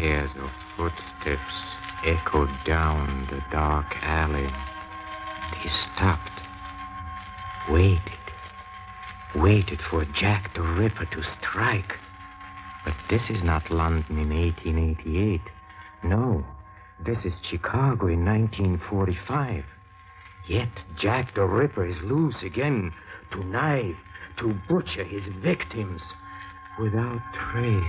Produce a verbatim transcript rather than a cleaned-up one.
pairs of footsteps echoed down the dark alley. He stopped, waited, waited for Jack the Ripper to strike. But this is not London in eighteen eighty-eight. No, this is Chicago in nineteen forty-five. Yet Jack the Ripper is loose again to knife, to butcher his victims without trace.